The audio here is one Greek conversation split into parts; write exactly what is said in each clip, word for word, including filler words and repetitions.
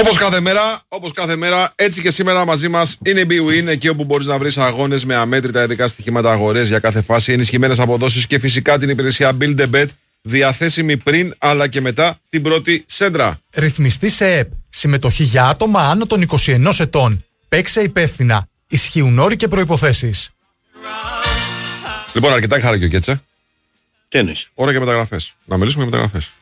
Όπως κάθε μέρα, όπως κάθε μέρα, έτσι και σήμερα μαζί μας είναι η bwin, εκεί όπου μπορείς να βρεις αγώνες με αμέτρητα ειδικά στοιχήματα αγορές για κάθε φάση, ενισχυμένες αποδόσεις και φυσικά την υπηρεσία Build a Bet, διαθέσιμη πριν αλλά και μετά την πρώτη σέντρα. Ρυθμιστή σε ΕΠ. Συμμετοχή για άτομα άνω των είκοσι ενός ετών. Παίξε υπεύθυνα. Ισχύουν όροι και προϋποθέσεις. Λοιπόν, αρκετά χαρά και ο Κέτσε. Τι εννοείς? Ώρα για μεταγραφές. Να μιλήσουμε για μεταγραφές.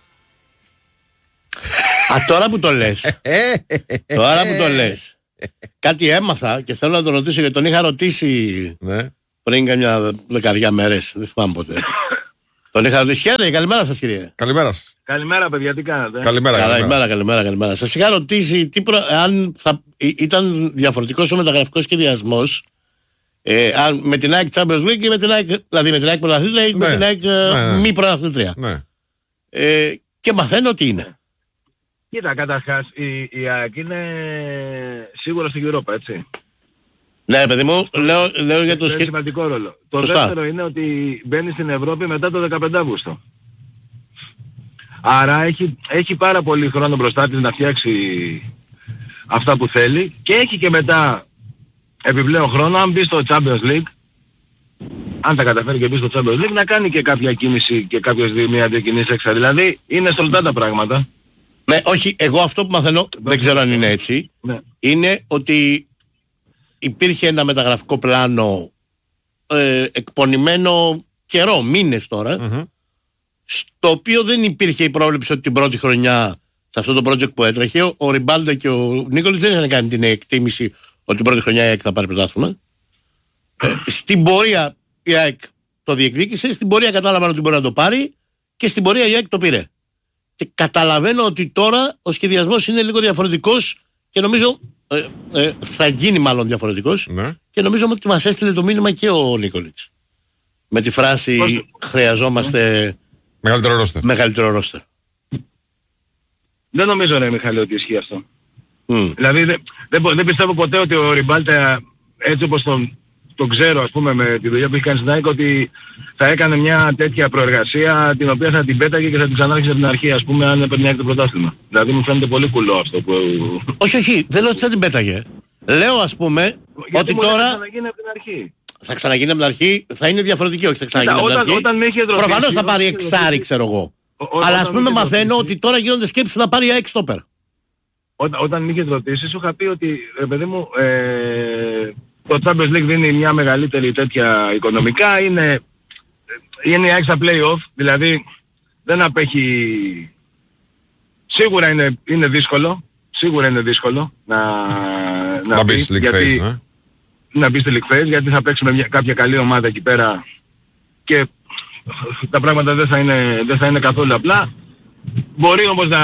Α, τώρα που το λες. Τώρα που το λες. Κάτι έμαθα και θέλω να το ρωτήσω, γιατί τον είχα ρωτήσει Ναι. πριν καμιά δεκαριά μέρες. Δεν θυμάμαι ποτέ. Τον είχα ρωτήσει. Χαίρετε, καλημέρα σας, κύριε. Καλημέρα σας. Καλημέρα, παιδιά, τι κάνετε? Καλημέρα, Καλημέρα, καλημέρα. καλημέρα, καλημέρα. Σας είχα ρωτήσει τι προ... αν θα... ήταν διαφορετικός ο μεταγραφικός σχεδιασμός ε, αν... με την ΑΕΚ Champions League ή με την ΑΕΚ, δηλαδή με την ΑΕΚ πρωταθλήτρια ή Ναι. με την ΑΕΚ Ναι, ναι. μη πρωταθλήτρια. Ναι. Ε, και μαθαίνω ότι είναι. Κοίτα, καταρχάς, η, η ΑΕΚ είναι σίγουρα στην Europa, έτσι. Ναι, παιδί μου, λέω, λέω για το Έχει σχε... σημαντικό ρόλο. Το Σωστά. δεύτερο είναι ότι μπαίνει στην Ευρώπη μετά το δεκαπέντε Αυγούστου. Άρα έχει, έχει πάρα πολύ χρόνο μπροστά της να φτιάξει αυτά που θέλει και έχει και μετά επιπλέον χρόνο, αν μπει στο Champions League, αν τα καταφέρει και μπει στο Champions League, να κάνει και κάποια κίνηση και κάποιες δύο μία δύο κινήσεις έξα. Δηλαδή είναι στολτά τα πράγματα. Ναι, όχι, εγώ αυτό που μαθαίνω, δεν ξέρω αν είναι έτσι, Ναι. είναι ότι υπήρχε ένα μεταγραφικό πλάνο ε, εκπονημένο καιρό, μήνες τώρα, Mm-hmm. στο οποίο δεν υπήρχε η πρόβλεψη ότι την πρώτη χρονιά σε αυτό το project που έτρεχε ο, ο Ριμπάλντα και ο Νίκολιτς δεν είχαν κάνει την εκτίμηση ότι την πρώτη χρονιά η ΑΕΚ θα πάρει πρωτάθλημα. Ε, στην πορεία η ΑΕΚ το διεκδίκησε, στην πορεία κατάλαβαν ότι μπορεί να το πάρει και στην πορεία η ΑΕΚ το πήρε. Και καταλαβαίνω ότι τώρα ο σχεδιασμός είναι λίγο διαφορετικός και νομίζω ε, ε, θα γίνει μάλλον διαφορετικός, Ναι. και νομίζω ότι μας έστειλε το μήνυμα και ο Νίκολιτς με τη φράση Πώς- χρειαζόμαστε Μεγαλύτερο ρόστερ. μεγαλύτερο ρόστερ. Δεν νομίζω, ρε Μιχάλη, ότι ισχύει αυτό. Mm. Δηλαδή δεν, δεν, δεν πιστεύω ποτέ ότι ο Ριμπάλτα, έτσι όπως τον, τον ξέρω, ας πούμε, με τη δουλειά που έχει κάνει στην ΑΕΚ, ότι θα έκανε μια τέτοια προεργασία την οποία θα την πέταγε και θα την ξανάρχισε από την αρχή, ας πούμε, αν έπαιρνε το πρωτάθλημα. Δηλαδή μου φαίνεται πολύ κουλό αυτό που... Όχι, όχι, δεν λέω ότι θα την πέταγε. Λέω, ας πούμε, Γιατί ότι μου λέει, τώρα θα ξαναγίνει από την αρχή. θα ξαναγίνει από την αρχή, θα είναι διαφορετική, όχι θα ξαναγίνει από την Όταν- αρχή. όταν με είχε ρωτήσει, Προφανώς θα όταν πάρει με είχε εξάρι, ρωτήσει. ξέρω εγώ. Ο- ο- Αλλά όταν ας πούμε με είχε μαθαίνω ρωτήσει. ότι τώρα γίνονται σκέψεις να πάρει η ΑΕΚ στόπερ. Όταν, όταν με είχες ρωτήσει, σου είχα πει ότι, ρε παιδί μου, ε, το Champions League δίνει μια μεγαλύτερη τέτοια οικονομικά, είναι, είναι η ΑΕΚ στα play-off, δηλαδή δεν απέχει... Σίγουρα είναι, είναι δύσκολο, σίγουρα είναι δύσκολο να, Να να μπει μπει, στη League γιατί- Phase, ναι. να μπει στη League Phase, γιατί θα παίξει με μια, κάποια καλή ομάδα εκεί πέρα και τα πράγματα δεν θα είναι, δεν θα είναι καθόλου απλά. Μπορεί όμως να,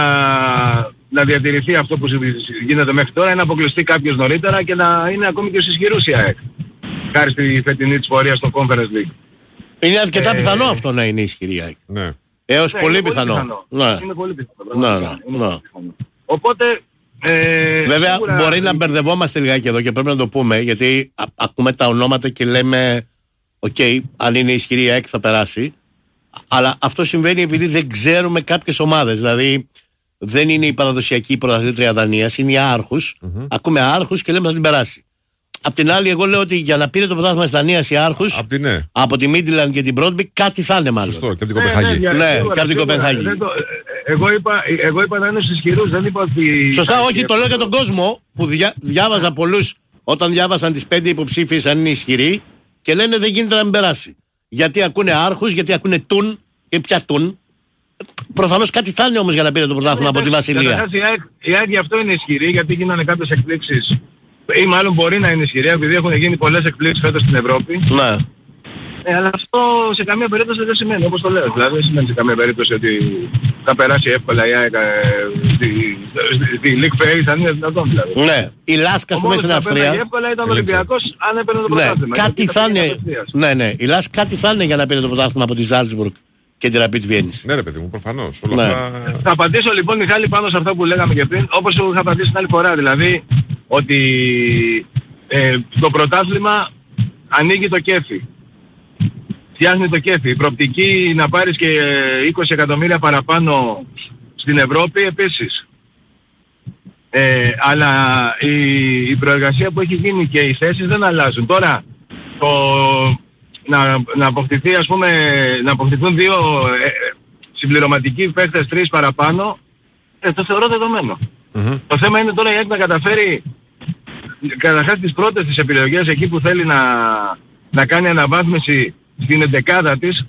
να διατηρηθεί αυτό που γίνεται μέχρι τώρα, να αποκλειστεί κάποιος νωρίτερα και να είναι ακόμη και ως ισχυρούς η ΑΕΚ. Χάρη στη φετινή της πορεία στο Conference League. Είναι αρκετά Ε, πιθανό αυτό να είναι ισχυρή η ΑΕΚ. Ναι. Έως Ναι, πολύ είναι πιθανό. Ναι. Είναι πολύ πιθανό. Ναι, πραγματικά. ναι, Είναι ναι. πολύ πιθανό. Οπότε... Ε, Βέβαια, σίγουρα- μπορεί να μπερδευόμαστε λιγάκι εδώ και πρέπει να το πούμε, γιατί α- ακούμε τα ονόματα και λέμε, οκ, αν είναι ισχυρή η ΑΕΚ θα περάσει. Αλλά αυτό συμβαίνει επειδή δεν ξέρουμε κάποιες ομάδες. Δηλαδή, δεν είναι η παραδοσιακή πρωταθλήτρια Δανίας, είναι οι Άρχους. Mm-hmm. Ακούμε Άρχους και λέμε θα την περάσει. Απ' την άλλη, εγώ λέω ότι για να πήρε το πρωτάθλημα της Δανίας οι Άρχους, Απ' τη ναι. από τη Μίντιλαντ και την Μπρόντμπι, κάτι θα είναι μάλλον. Σωστό. Και από την Ναι, Κοπεχάγη. για- Ναι, σίγουρα, και από την σίγουρα. Κοπενχάγη. Δεν το- ε, Εγώ είπα, εγώ είπα να είναι στους ισχυρούς, δεν είπα ότι... Σωστά, όχι, το λέω για τον κόσμο που διά, διάβαζα πολλούς όταν διάβασαν τις πέντε υποψήφιες αν είναι ισχυροί και λένε δεν γίνεται να μην περάσει. Γιατί ακούνε Άρχους, γιατί ακούνε Τουν και πια Τουν. Προφανώς κάτι θα είναι όμως για να πήρε το πρωτάθλημα από τη Βασιλεία. Καταρχάς η ΑΕΚ, η ΑΕΚ γι' αυτό είναι ισχυρή, γιατί γίνανε κάποιες εκπλήξεις, ή μάλλον μπορεί να είναι ισχυρή, επειδή έχουν γίνει πολλές εκπλήξεις φέτος στην Ευρώπη. Ναι. Ε, αλλά αυτό σε καμία περίπτωση δεν σημαίνει, όπως το λέω. Δηλαδή δεν σημαίνει σε καμία περίπτωση ότι θα περάσει εύκολα η ΑΕΚ ε, στη, στη, στη League Phase, αν είναι δυνατόν δηλαδή. Ναι. Η Λάσκα, ας πούμε, στην θα πέρασε Αυστρία. εύκολα ήταν ο Ελίτσα. Ολυμπιακός αν έπαιρνε το Ναι, πρωτάθλημα. κάτι γιατί θα πήγαινε είναι. απευθείας. Ναι, ναι. Η Λάσκα κάτι θα είναι για να πήρε το πρωτάθλημα από τη Ζάλτσμπουργκ και τη Rapid Βιέννης. Ναι, ρε παιδί μου, προφανώς. Όλα Ναι. αυτά. Θα απαντήσω λοιπόν, Μιχάλη, πάνω σε αυτά που λέγαμε και πριν, όπως σου είχα απαντήσει την άλλη φορά. Δηλαδή, ότι ε, το πρωτάθλημα ανοίγει το κέφι. Φτιάχνει το κέφι. Η προοπτική να πάρεις και είκοσι εκατομμύρια παραπάνω στην Ευρώπη επίσης. Ε, αλλά η, η προεργασία που έχει γίνει και οι θέσεις δεν αλλάζουν. Τώρα το, να, να αποκτηθεί, ας πούμε, να αποκτηθούν δύο ε, συμπληρωματικοί παίχτες, τρεις παραπάνω, ε, το θεωρώ δεδομένο. Mm-hmm. Το θέμα είναι τώρα η ΑΕΚ να καταφέρει καταρχάς τις πρώτες τις επιλογές εκεί που θέλει να, να κάνει αναβάθμιση στην εντεκάδα της,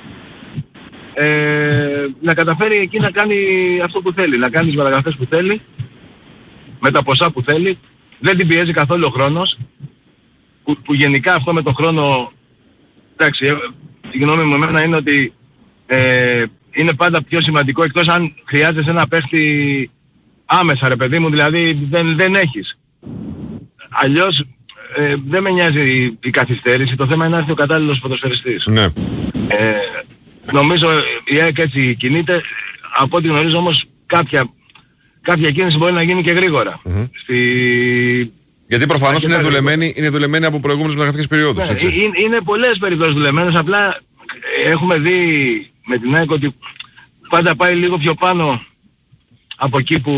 ε, να καταφέρει εκεί να κάνει αυτό που θέλει, να κάνει τις μεταγραφές που θέλει, με τα ποσά που θέλει. Δεν την πιέζει καθόλου ο χρόνος, που, που γενικά αυτό με τον χρόνο, εντάξει, η γνώμη μου εμένα είναι ότι ε, είναι πάντα πιο σημαντικό, εκτός αν χρειάζεσαι ένα παίχτη άμεσα, ρε παιδί μου, δηλαδή δεν, δεν έχεις. Αλλιώς ε, δεν με νοιάζει η, η καθυστέρηση, το θέμα είναι να έρθει ο κατάλληλος ποδοσφαιριστής. Ναι. Ε, νομίζω η ΑΕΚ έτσι κινείται, από ό,τι γνωρίζω όμως κάποια, κάποια κίνηση μπορεί να γίνει και γρήγορα. Mm-hmm. Στη... Γιατί προφανώς είναι δουλεμένη, είναι δουλεμένη από προηγούμενες μεταγραφικές περιόδους. Ναι, είναι, είναι πολλές περιπτώσεις δουλεμένες, απλά έχουμε δει με την ΑΕΚ ότι πάντα πάει λίγο πιο πάνω από εκεί που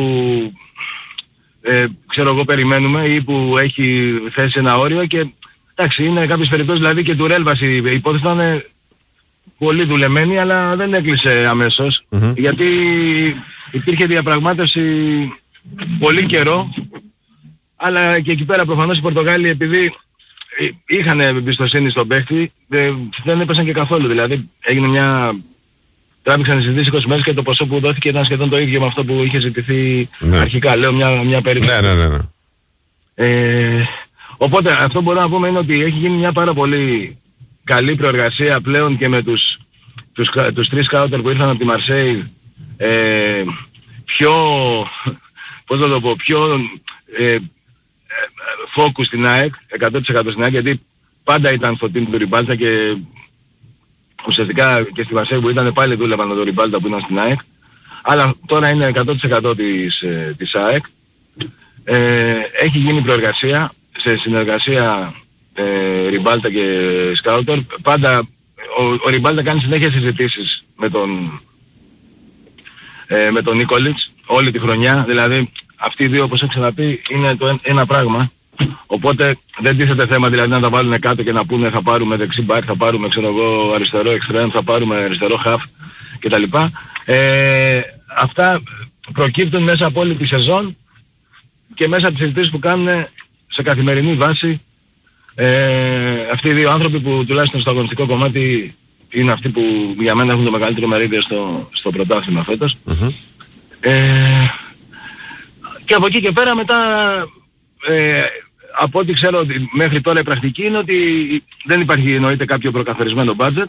ε, ξέρω εγώ περιμένουμε ή που έχει θέσει ένα όριο και εντάξει είναι κάποιες περιπτώσεις δηλαδή και του Ρέλβας η υπόθεση ήταν πολύ δουλεμένη αλλά δεν έκλεισε αμέσως mm-hmm. γιατί υπήρχε διαπραγμάτευση πολύ καιρό αλλά και εκεί πέρα προφανώς οι Πορτογάλοι επειδή είχαν εμπιστοσύνη στον παίχτη δεν έπεσαν και καθόλου, δηλαδή έγινε μια... Τράβηξαν οι συζητήσεις είκοσι μέρες και το ποσό που δόθηκε ήταν σχεδόν το ίδιο με αυτό που είχε ζητηθεί ναι. αρχικά. Λέω μια, μια περίπτωση. Ναι, ναι, ναι, ναι. Ε, οπότε αυτό μπορούμε να πούμε είναι ότι έχει γίνει μια πάρα πολύ καλή προεργασία πλέον και με τους, τους, τους τρεις σκάουτερ που ήρθαν από τη Μαρσέη ε, πιο, πώς θα το πω, πιο ε, focus στην ΑΕΚ, εκατό τοις εκατό στην ΑΕΚ γιατί πάντα ήταν στο team του Ριμπάλτσα και ουσιαστικά και στη Μαρσέη που ήταν πάλι δούλευαν με τον Ριμπάλτα που ήταν στην ΑΕΚ αλλά τώρα είναι εκατό τοις εκατό της, ε, της ΑΕΚ. Ε, έχει γίνει προεργασία σε συνεργασία ε, Ριμπάλτα και Σκάουτερ. Πάντα ο, ο Ριμπάλτα κάνει συνέχεια συζητήσεις με τον ε, με τον Νίκολιτς όλη τη χρονιά, δηλαδή αυτοί οι δύο όπως έχω ξαναπεί είναι το ένα πράγμα. Οπότε δεν τίθεται θέμα δηλαδή να τα βάλουν κάτω και να πούνε θα πάρουμε δεξί μπακ, θα πάρουμε ξέρω εγώ αριστερό εξτρέμ, θα πάρουμε αριστερό χαφ κτλ. Ε, αυτά προκύπτουν μέσα από όλη τη σεζόν και μέσα από τις συζητήσεις που κάνουν σε καθημερινή βάση ε, αυτοί οι δύο άνθρωποι που τουλάχιστον στο αγωνιστικό κομμάτι είναι αυτοί που για μένα έχουν το μεγαλύτερο μερίδιο στο, στο πρωτάθλημα φέτος. Mm-hmm. Ε, και από εκεί και πέρα μετά ε, από ό,τι ξέρω μέχρι τώρα η πρακτική είναι ότι δεν υπάρχει εννοείται κάποιο προκαθορισμένο budget.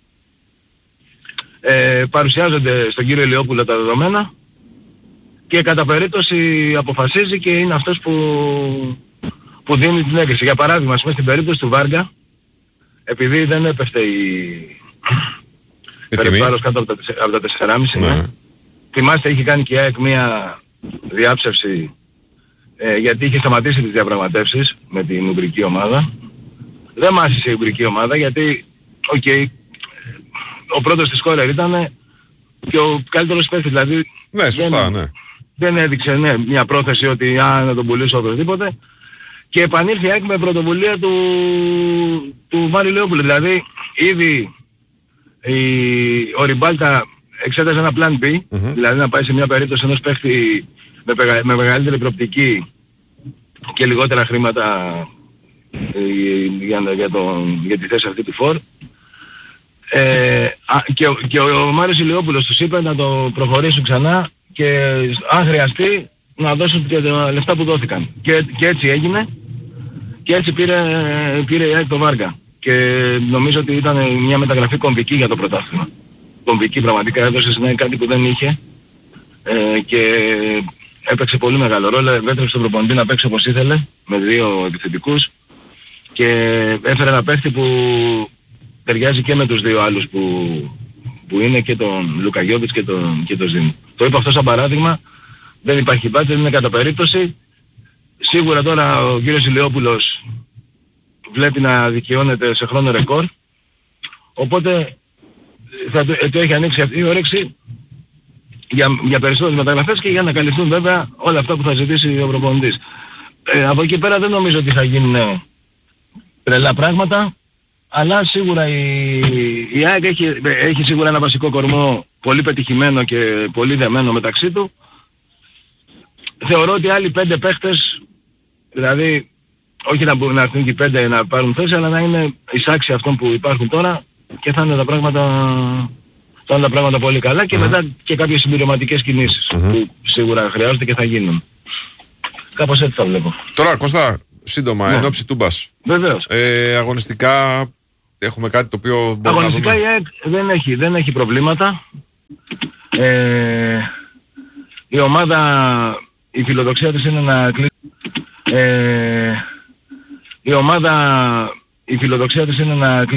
Ε, παρουσιάζονται στον κύριο Ηλιόπουλο τα δεδομένα και κατά περίπτωση αποφασίζει και είναι αυτός που, που δίνει την έγκριση. Για παράδειγμα, πούμε, στην περίπτωση του Βάργα, επειδή δεν έπεφτε η περιπτώρος κάτω από τα, από τα τέσσερα κόμμα πέντε, ναι. Θυμάστε είχε κάνει και η ΑΕΚ μία διάψευση ε, γιατί είχε σταματήσει τις διαπραγματεύσεις με την Ουγγρική ομάδα. Δεν μάσησε η Ουγγρική ομάδα γιατί, οκ, okay, ο πρώτος της σκόρερ ήταν και ο καλύτερος παίκτης, δηλαδή ναι, σωστά, δεν, ναι. δεν έδειξε ναι, μια πρόθεση ότι α, να τον πουλήσω οπωσδήποτε και επανήλθε η ΑΕΚ με πρωτοβουλία του, του Μάριου Ηλιόπουλου. Δηλαδή ήδη η, ο Ριμπάλτα εξέταζε ένα plan B, mm-hmm. δηλαδή να πάει σε μια περίπτωση ενός παίχτη με, με μεγαλύτερη προοπτική και λιγότερα χρήματα για, για, τον, για τη θέση αυτή του φορ. Ε, και, και ο Μάριος Ηλιόπουλος τους είπε να το προχωρήσουν ξανά και αν χρειαστεί να δώσουν και τα λεφτά που δόθηκαν. Και, και έτσι έγινε και έτσι πήρε, πήρε η ΑΕΚ το Βάργα. Και νομίζω ότι ήταν μια μεταγραφή κομβική για το πρωτάθλημα. Κομβική πραγματικά, έδωσε στην ΑΕΚ κάτι που δεν είχε ε, και έπαιξε πολύ μεγάλο ρόλο. Επέτρεψε τον προπονητή να παίξει όπως ήθελε με δύο επιθετικούς και έφερε ένα παίχτη που ταιριάζει και με τους δύο άλλους που, που είναι και τον Λούκα Γιόβιτς και τον, και τον Ζήνη. Το είπα αυτό σαν παράδειγμα, δεν υπάρχει budget, δεν είναι κατά περίπτωση. Σίγουρα τώρα ο κύριος Ηλιόπουλος βλέπει να δικαιώνεται σε χρόνο ρεκόρ, οπότε θα του, του έχει ανοίξει αυτή η όρεξη για, για περισσότερες μεταγραφές και για να καλυφθούν βέβαια όλα αυτά που θα ζητήσει ο προπονητής. Ε, από εκεί πέρα δεν νομίζω ότι θα γίνουν τρελά πράγματα, αλλά σίγουρα η, η ΑΕΚ έχει, έχει σίγουρα ένα βασικό κορμό πολύ πετυχημένο και πολύ δεμένο μεταξύ του. Θεωρώ ότι άλλοι πέντε παίχτες, δηλαδή όχι να, να έρθουν και πέντε να πάρουν θέση, αλλά να είναι εισάξια αυτών που υπάρχουν τώρα και θα είναι τα πράγματα, θα είναι τα πράγματα πολύ καλά και mm-hmm. μετά και κάποιες συμπληρωματικές κινήσεις mm-hmm. που σίγουρα χρειάζονται και θα γίνουν. Κάπως έτσι θα βλέπω. Τώρα Κώστα, σύντομα, ναι. εν ώψη Τούμπας. Βεβαίως. Ε, αγωνιστικά έχουμε κάτι το οποίο μπορούμε αγωνιστικά να δούμε. η ΑΕΚ δεν έχει, δεν έχει προβλήματα. Ε, η ομάδα, η φιλοδοξία της είναι να κλείσει. Ε, η ομάδα, η φιλοδοξία της είναι να κλείσει.